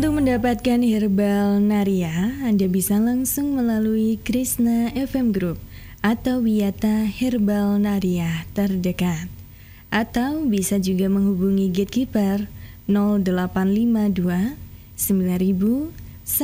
Untuk mendapatkan Herbal Naria, Anda bisa langsung melalui Krishna FM Group atau Wiyata Herbal Naria terdekat. Atau bisa juga menghubungi Gatekeeper 0852 9000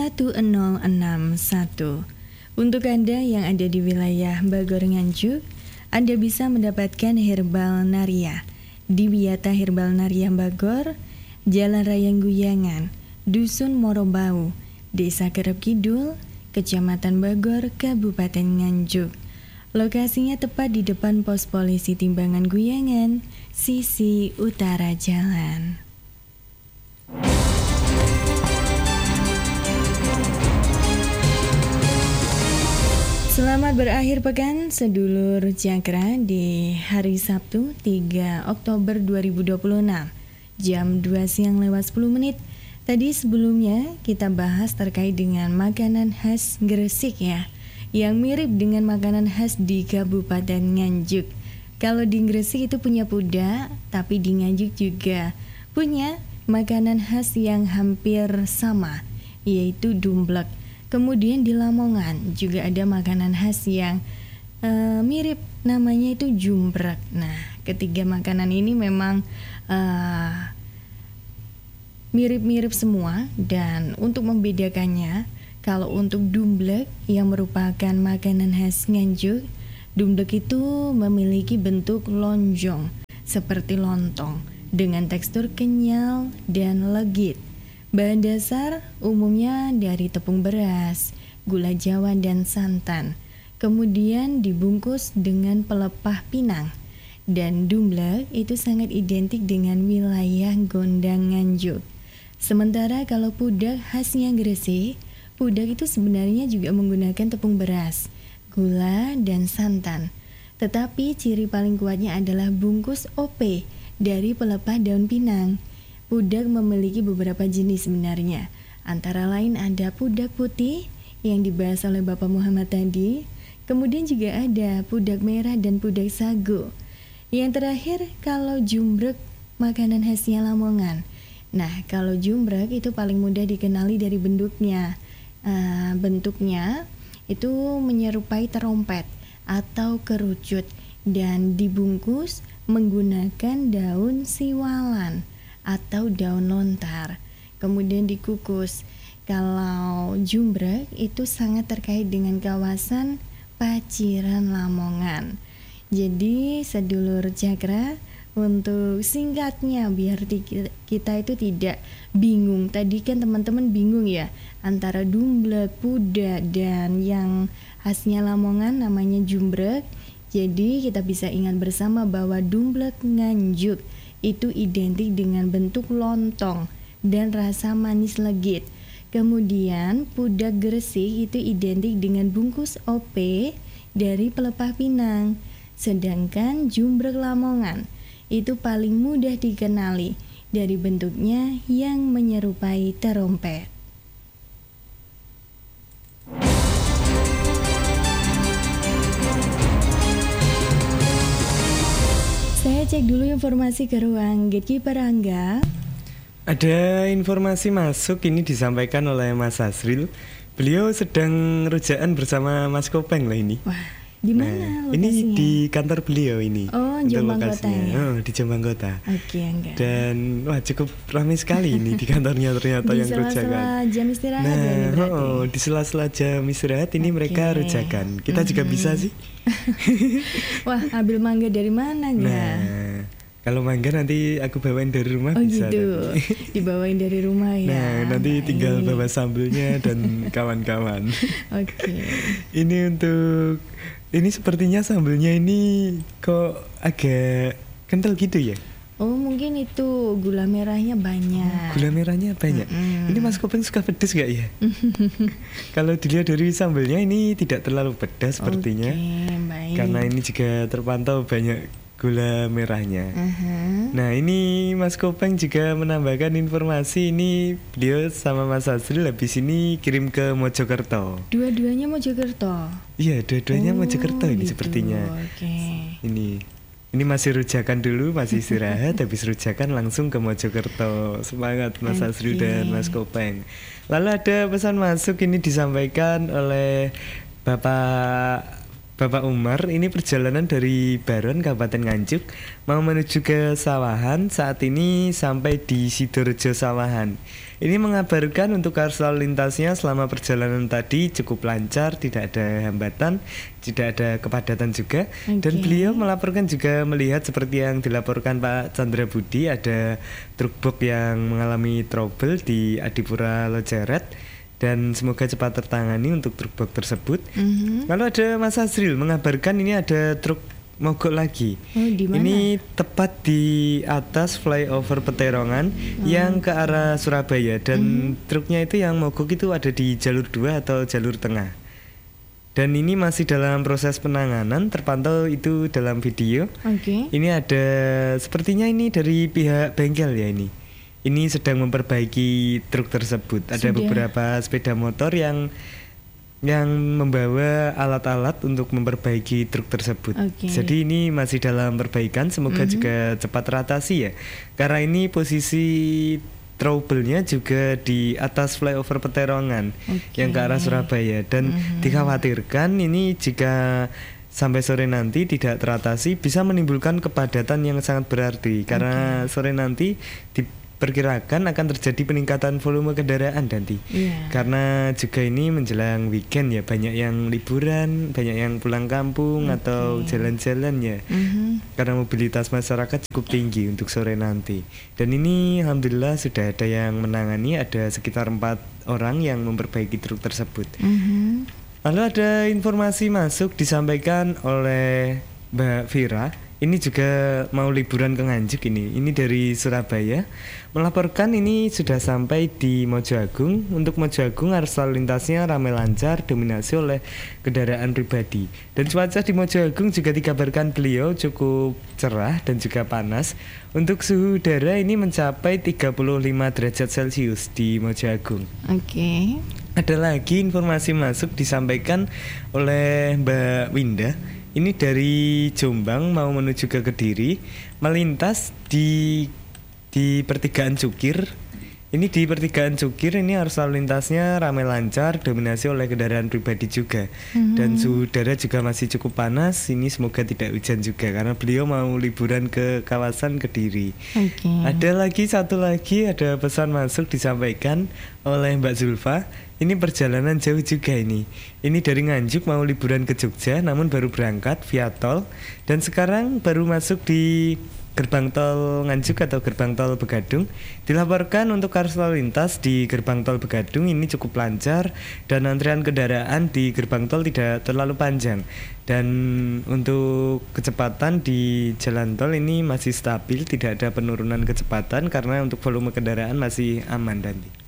1061. Untuk Anda yang ada di wilayah Bogor Nganjuk, Anda bisa mendapatkan Herbal Naria di Wiyata Herbal Naria Bogor, Jalan Raya Guyangan, Dusun Morobau, Desa Kerep Kidul, Kecamatan Bogor, Kabupaten Nganjuk. Lokasinya tepat di depan pos polisi Timbangan Guyangan, sisi utara jalan. Selamat berakhir pekan sedulur Cakra di hari Sabtu 3 Oktober 2026, jam 2 siang lewat 10 menit. Tadi sebelumnya kita bahas terkait dengan makanan khas Gresik ya, yang mirip dengan makanan khas di Kabupaten Nganjuk. Kalau di Gresik itu punya pudak, tapi di Nganjuk juga punya makanan khas yang hampir sama, yaitu dumblek. Kemudian di Lamongan juga ada makanan khas yang mirip, namanya itu jumbrek. Nah, ketiga makanan ini memang mirip-mirip semua, dan untuk membedakannya, kalau untuk dumblek yang merupakan makanan khas Nganjuk, dumblek itu memiliki bentuk lonjong seperti lontong dengan tekstur kenyal dan legit. Bahan dasar umumnya dari tepung beras, gula jawa dan santan. Kemudian dibungkus dengan pelepah pinang. Dan dumblek itu sangat identik dengan wilayah Gondang Nganjuk. Sementara kalau pudak khasnya Gresik, pudak itu sebenarnya juga menggunakan tepung beras, gula, dan santan. Tetapi ciri paling kuatnya adalah bungkus OP dari pelepah daun pinang. Pudak memiliki beberapa jenis sebenarnya. Antara lain ada pudak putih yang dibahas oleh Bapak Muhammad tadi. Kemudian juga ada pudak merah dan pudak sagu. Yang terakhir kalau jumbrek, makanan khasnya Lamongan. Nah, kalau jumbrek itu paling mudah dikenali dari bentuknya. Bentuknya itu menyerupai terompet atau kerucut dan dibungkus menggunakan daun siwalan atau daun lontar. Kemudian dikukus. Kalau jumbrek itu sangat terkait dengan kawasan Paciran Lamongan. Jadi sedulur Cakra, untuk singkatnya biar kita itu tidak bingung. Tadi kan teman-teman bingung ya antara dumblek, pudak, dan yang khasnya Lamongan namanya jumbrek. Jadi kita bisa ingat bersama bahwa dumblek Nganjuk itu identik dengan bentuk lontong dan rasa manis legit. Kemudian pudak Gresik itu identik dengan bungkus OP dari pelepah pinang. Sedangkan jumbrek Lamongan itu paling mudah dikenali dari bentuknya yang menyerupai terompet. Saya cek dulu informasi ke ruang Gatekeeper Angga. Ada informasi masuk, ini disampaikan oleh Mas Asril. Beliau sedang rujaan bersama Mas Kopeng lah ini. Wah, di mana lokasinya? Ini di kantor beliau ini. Oh, Jombang Kota ya? Oh, di Jombang Kota. Oke, Angga. Dan wah, cukup ramai sekali ini di kantornya ternyata yang rujakan. Di sela-sela jam istirahat ya ini berarti? Di sela-sela jam istirahat ini mereka rujakan. Kita juga bisa sih. Wah, ambil mangga dari mana ya? Nah, kalau mangga nanti aku bawain dari rumah bisa. Oh gitu, dibawain dari rumah ya. Nah, nanti tinggal bawa sambelnya dan kawan-kawan. Oke. Ini sepertinya sambelnya ini kok agak kental gitu ya? Oh, mungkin itu gula merahnya banyak. Gula merahnya banyak. Ini Mas Kopeng suka pedas gak ya? Kalau dilihat dari sambelnya ini tidak terlalu pedas sepertinya. Baik. Karena ini juga terpantau banyak gula merahnya. Nah, ini Mas Kopeng juga menambahkan informasi, ini beliau sama Mas Azril habis ini kirim ke Mojokerto. Dua-duanya Mojokerto? Iya, dua-duanya Mojokerto ini gitu. sepertinya. Okay. Ini Ini masih rujakan dulu, masih istirahat, habis rujakan langsung ke Mojokerto. Semangat Mas Azril dan Mas Kopeng. Lalu ada pesan masuk ini disampaikan oleh Bapak Umar. Ini perjalanan dari Baron Kabupaten Nganjuk mau menuju ke Sawahan. Saat ini sampai di Sidorejo Sawahan. Ini mengabarkan untuk arus lalu lintasnya selama perjalanan tadi cukup lancar, tidak ada hambatan, tidak ada kepadatan juga. Dan beliau melaporkan juga melihat seperti yang dilaporkan Pak Chandra Budi, ada truk box yang mengalami trouble di Adipura Lojeret. Dan semoga cepat tertangani untuk truk box tersebut. Lalu ada Mas Azril mengabarkan ini ada truk mogok lagi. Di mana? Ini tepat di atas flyover Peterongan yang ke arah Surabaya, dan truknya itu yang mogok itu ada di jalur 2 atau jalur tengah. Dan ini masih dalam proses penanganan, terpantau itu dalam video. Ini ada sepertinya ini dari pihak bengkel ya ini. Ini sedang memperbaiki truk tersebut. Ada beberapa sepeda motor yang membawa alat-alat untuk memperbaiki truk tersebut. Jadi ini masih dalam perbaikan, semoga juga cepat teratasi ya. Karena ini posisi trouble-nya juga di atas flyover Peterongan yang ke arah Surabaya, dan dikhawatirkan ini jika sampai sore nanti tidak teratasi bisa menimbulkan kepadatan yang sangat berarti. Karena sore nanti diperkirakan akan terjadi peningkatan volume kendaraan nanti. Karena juga ini menjelang weekend ya, banyak yang liburan, banyak yang pulang kampung atau jalan-jalan ya. Karena mobilitas masyarakat cukup tinggi untuk sore nanti. Dan ini alhamdulillah sudah ada yang menangani, ada sekitar 4 orang yang memperbaiki truk tersebut. Lalu ada informasi masuk disampaikan oleh Mbak Vira. Ini juga mau liburan ke Nganjuk ini. Ini dari Surabaya. Melaporkan ini sudah sampai di Mojo Agung. Untuk Mojo Agung arus lalu lintasnya ramai lancar, dominasi oleh kendaraan pribadi. Dan cuaca di Mojo Agung juga dikabarkan beliau cukup cerah dan juga panas. Untuk suhu udara ini mencapai 35 derajat Celcius di Mojo Agung. Ada lagi informasi masuk disampaikan oleh Mbak Winda. Ini dari Jombang mau menuju ke Kediri, melintas di pertigaan Cukir. Ini di pertigaan Cukir ini arus lalu lintasnya ramai lancar, dominasi oleh kendaraan pribadi juga. Dan suhu udara juga masih cukup panas. Ini semoga tidak hujan juga karena beliau mau liburan ke kawasan Kediri. Ada satu lagi ada pesan masuk disampaikan oleh Mbak Zulfa. Ini perjalanan jauh juga ini. Ini dari Nganjuk mau liburan ke Jogja, namun baru berangkat via tol. Dan sekarang baru masuk di gerbang tol Nganjuk atau gerbang tol Begadung. Dilaporkan untuk arus lalu lintas di gerbang tol Begadung ini cukup lancar, dan antrian kendaraan di gerbang tol tidak terlalu panjang. Dan untuk kecepatan di jalan tol ini masih stabil, tidak ada penurunan kecepatan karena untuk volume kendaraan masih aman nanti.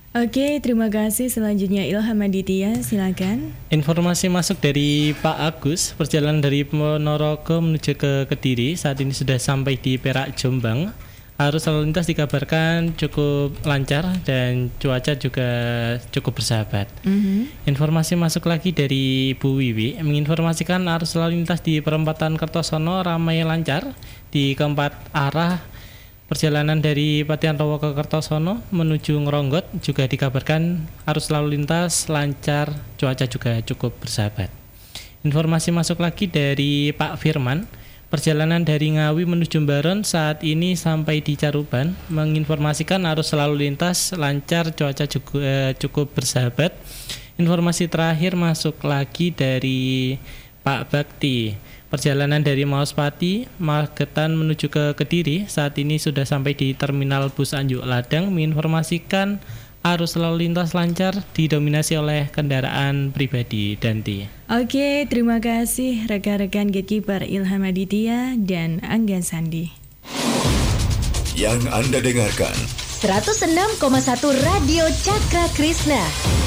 Terima kasih. Selanjutnya Ilham Aditya, silakan. Informasi masuk dari Pak Agus, perjalanan dari Ponorogo menuju ke Kediri saat ini sudah sampai di Perak, Jombang. Arus lalu lintas dikabarkan cukup lancar dan cuaca juga cukup bersahabat. Informasi masuk lagi dari Bu Wiwi menginformasikan arus lalu lintas di perempatan Kertosono ramai lancar di keempat arah. Perjalanan dari Patian Rowo ke Kertosono menuju Ngeronggot juga dikabarkan arus lalu lintas lancar, cuaca juga cukup bersahabat. Informasi masuk lagi dari Pak Firman, perjalanan dari Ngawi menuju Baron saat ini sampai di Caruban menginformasikan arus lalu lintas lancar, cuaca juga cukup bersahabat. Informasi terakhir masuk lagi dari Pak Bakti. Perjalanan dari Maospati, Magetan menuju ke Kediri saat ini sudah sampai di Terminal Bus Anjuk Ladang menginformasikan arus lalu lintas lancar didominasi oleh kendaraan pribadi. Danti. Terima kasih rekan-rekan Gatekeeper Ilham Aditya dan Angga Sandi. Yang Anda dengarkan 106,1 Radio Cakra Krishna.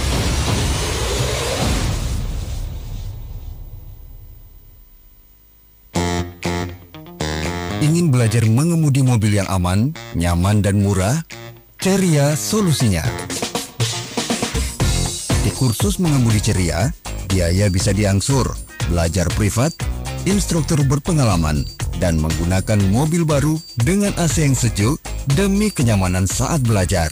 Ingin belajar mengemudi mobil yang aman, nyaman, dan murah? Ceria solusinya. Di kursus mengemudi Ceria, biaya bisa diangsur, belajar privat, instruktur berpengalaman, dan menggunakan mobil baru dengan AC yang sejuk demi kenyamanan saat belajar.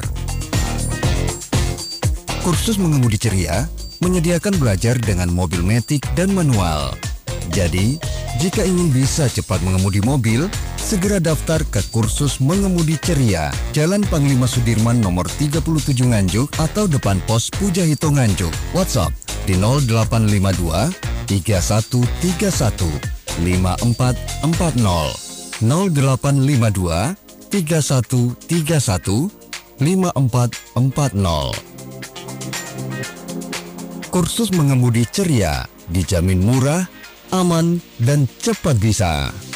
Kursus mengemudi ceria menyediakan belajar dengan mobil matic dan manual. Jadi, jika ingin bisa cepat mengemudi mobil, segera daftar ke kursus mengemudi ceria, Jalan Panglima Sudirman nomor 37 Nganjuk atau depan pos Pujahito Nganjuk. WhatsApp di 0852 3131 5440 0852 3131 5440. Kursus mengemudi ceria dijamin murah, aman, dan cepat bisa.